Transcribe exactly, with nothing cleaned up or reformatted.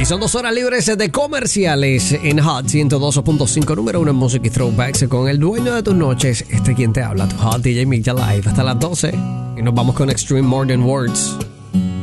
son dos horas libres de comerciales en Hot ciento dos punto cinco, número uno en música y throwbacks con el dueño de tus noches. Este quien te habla, tu Hot D J Mix Live hasta las doce. Y nos vamos con Extreme More Than Words.